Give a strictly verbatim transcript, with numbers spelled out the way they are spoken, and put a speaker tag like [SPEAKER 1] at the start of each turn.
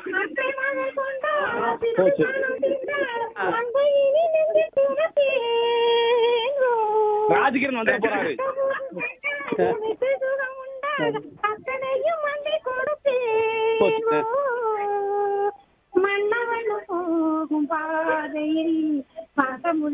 [SPEAKER 1] அத்தை மகள் கொண்டாட
[SPEAKER 2] போச்சு.
[SPEAKER 1] திருமணம் திண்டாட அன்பை இனி நெஞ்சு துறப்பேனோ.
[SPEAKER 2] ராஜகிரண் வந்து போறாரு.
[SPEAKER 1] விட்டு சுகம் உண்டாக அத்தனையும் அள்ளி
[SPEAKER 2] போச்சு.
[SPEAKER 1] கொடுப்பேனோ. மன்னவன் போகும் பாதையில்